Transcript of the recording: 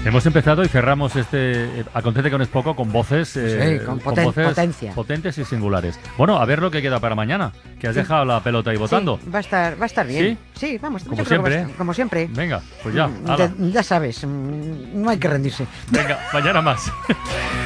Hemos empezado y cerramos Acontece que no es poco con voces, con voces potencia. potentes y singulares. Bueno, a ver lo que queda para mañana, que has dejado la pelota ahí votando. Sí, va a estar bien. Sí, vamos, como yo creo que siempre. como siempre. Venga, pues ya. Hala. Ya sabes, no hay que rendirse. Venga, mañana más.